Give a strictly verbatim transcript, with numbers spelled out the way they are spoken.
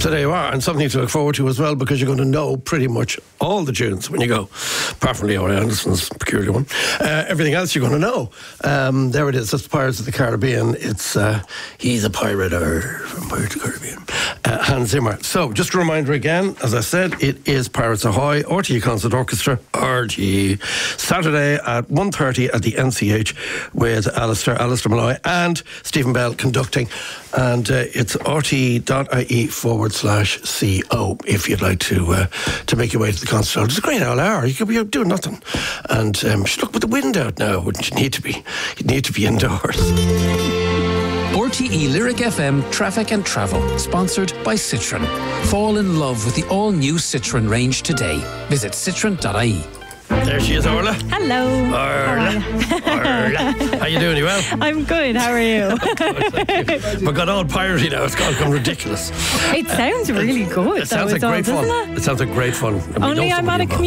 So there you are, and something to look forward to as well, because you're going to know pretty much all the tunes when you go, apart from Leo Anderson's peculiar one. Uh, everything else you're going to know. Um, there it is. That's Pirates of the Caribbean. It's uh, He's a Pirate or from Pirates of the Caribbean. Uh, Hans Zimmer. So just a reminder again, as I said, it is Pirates Ahoy, R T E Concert Orchestra, R T E, Saturday at one thirty at the N C H with Alistair, Alistair Malloy and Stephen Bell conducting. And uh, it's rte.ie forward slash co if you'd like to uh, to make your way to the concert. It's a great old hour. You could be doing nothing. And um, look with the wind out now, wouldn't you need to be? You'd need to be indoors. R T E Lyric F M Traffic and Travel, sponsored by Citroën. Fall in love with the all-new Citroën range today. Visit citroen dot I E. There she is, Orla. Hello. Orla. Orla. How you doing? You well? I'm good. How are you? We've got all piratey now. It's gone become ridiculous. It sounds really good. It sounds like all, great fun. It? it sounds like great fun. And we know Only I'm somebody at a involved.